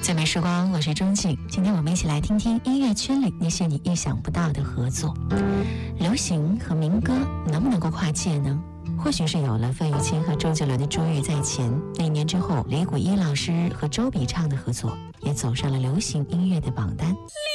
最美时光，我是钟静。今天我们一起来听听音乐圈里那些你意想不到的合作。流行和民歌能不能够跨界呢？或许是有了费玉清和周杰伦的珠玉在前，那一年之后，李谷一老师和周笔畅的合作也走上了流行音乐的榜单。